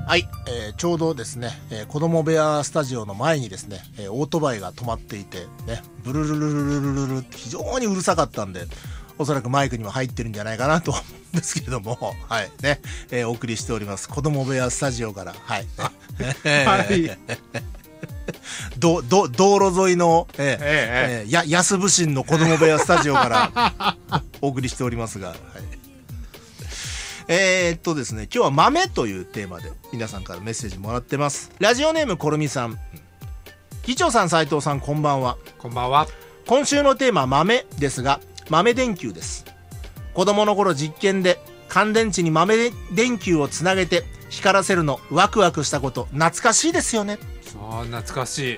はい、ちょうどですね、子供部屋スタジオの前にですね、オートバイが止まっていてね、ブルルルルルルルルって非常にうるさかったんで、おそらくマイクにも入ってるんじゃないかなと思うんですけれども、はいね、お送りしております子供部屋スタジオから、はい、はい道路沿いの、安部新の子供部屋スタジオからお送りしておりますが、はい、ですね、今日は豆というテーマで皆さんからメッセージもらってます。ラジオネームコルミさん、議長さん、斉藤さん、こんばんは。 こんばんは。 今週のテーマ豆ですが、豆電球です。子供の頃実験で乾電池に豆電球をつなげて光らせるのワクワクしたこと懐かしいですよね。 ああ、懐かしい。